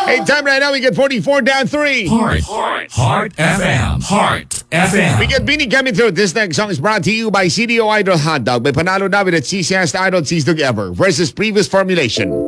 Hey, time right now, we get 44 down 3. Heart FM. Heart FM. We get Bini coming through. This next song is brought to you by CDO Idol Hotdog. May panalo namin at CCS Idol Cheese Dog Ever versus previous formulation.